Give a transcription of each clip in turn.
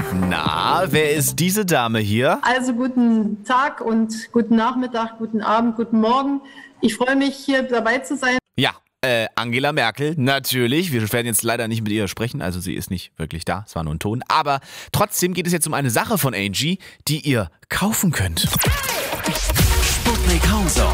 Na, wer ist diese Dame hier? Also guten Tag und guten Nachmittag, guten Abend, guten Morgen. Ich freue mich, hier dabei zu sein. Ja, Angela Merkel, natürlich. Wir werden jetzt leider nicht mit ihr sprechen, also sie ist nicht wirklich da, es war nur ein Ton. Aber trotzdem geht es jetzt um eine Sache von Angie, die ihr kaufen könnt. Sputnik Homezone.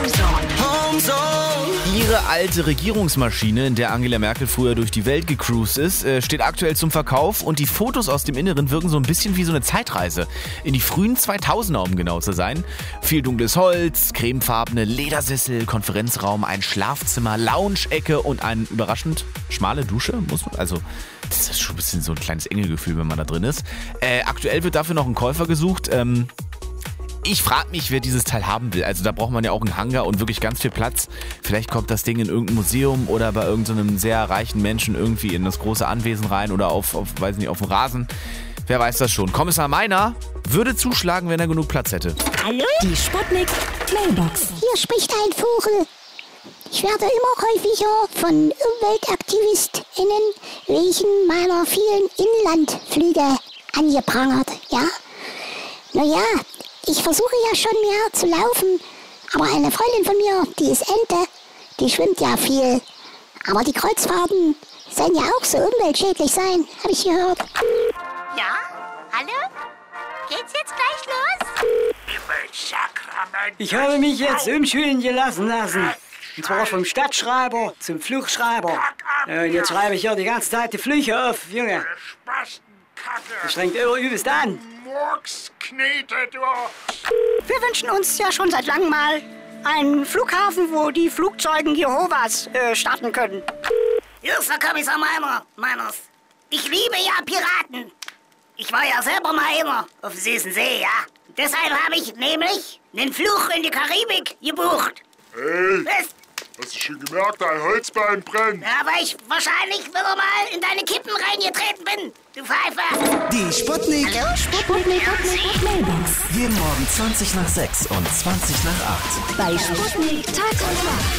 Ihre alte Regierungsmaschine, in der Angela Merkel früher durch die Welt gecruised ist, steht aktuell zum Verkauf und die Fotos aus dem Inneren wirken so ein bisschen wie so eine Zeitreise. In die frühen 2000er, um genau zu sein. Viel dunkles Holz, cremefarbene Ledersessel, Konferenzraum, ein Schlafzimmer, Lounge-Ecke und eine überraschend schmale Dusche. Das ist schon ein bisschen so ein kleines Engelgefühl, wenn man da drin ist. Aktuell wird dafür noch ein Käufer gesucht. Ich frage mich, wer dieses Teil haben will. Also da braucht man ja auch einen Hangar und wirklich ganz viel Platz. Vielleicht kommt das Ding in irgendein Museum oder bei irgendeinem sehr reichen Menschen irgendwie in das große Anwesen rein oder auf dem Rasen. Wer weiß das schon. Kommissar Meiner würde zuschlagen, wenn er genug Platz hätte. Hallo? Die Sputnik Mailbox. Hier spricht ein Vogel. Ich werde immer häufiger von UmweltaktivistInnen wegen meiner vielen Inlandflüge angeprangert, ja? Naja, ich versuche ja schon mehr zu laufen, aber eine Freundin von mir, die ist Ente, die schwimmt ja viel. Aber die Kreuzfahrten sollen ja auch so umweltschädlich sein, habe ich gehört. Ja? Hallo? Geht's jetzt gleich los? Ich habe mich jetzt umschulen lassen. Und zwar vom Stadtschreiber zum Flugschreiber. Und jetzt schreibe ich hier die ganze Zeit die Flüche auf, Junge. Das strengt übelst an. Wir wünschen uns ja schon seit langem mal einen Flughafen, wo die Flugzeugen Jehovas starten können. Hier ist der Kommissar Meiners. Ich liebe ja Piraten. Ich war ja selber mal einer auf dem süßen See, ja. Deshalb habe ich nämlich einen Flug in die Karibik gebucht. Hey, Was? hast du schon gemerkt, dein Holzbein brennt? Ja, weil ich wahrscheinlich wieder mal in deine Kippen reingetreten bin, du Pfeifer. Die Sputnik. Hallo, Sputnik Mailbox. Jeden Morgen 20 nach 6 und 20 nach 8. Bei Sputnik Tag und Nacht.